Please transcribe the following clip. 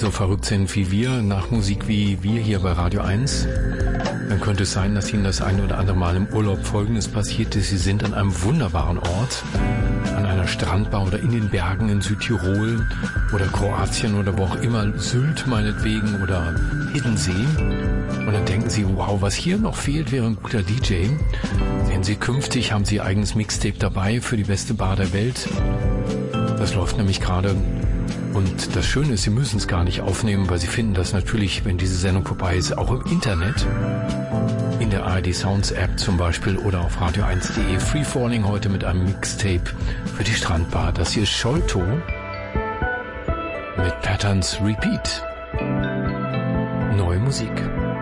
so verrückt sind wie wir, nach Musik wie wir hier bei Radio 1, dann könnte es sein, dass Ihnen das ein oder andere Mal im Urlaub Folgendes passiert ist. Sie sind an einem wunderbaren Ort, an einer Strandbar oder in den Bergen in Südtirol oder Kroatien oder wo auch immer, Sylt meinetwegen oder Hiddensee. Und dann denken Sie, wow, was hier noch fehlt, wäre ein guter DJ. Sehen Sie, künftig haben Sie Ihr eigenes Mixtape dabei für die beste Bar der Welt. Das läuft nämlich gerade. Und das Schöne ist, Sie müssen es gar nicht aufnehmen, weil Sie finden das natürlich, wenn diese Sendung vorbei ist, auch im Internet. In der ARD Sounds App zum Beispiel oder auf radio1.de. Free Falling heute mit einem Mixtape für die Strandbar. Das hier ist Sholto mit Patterns Repeat. Neue Musik.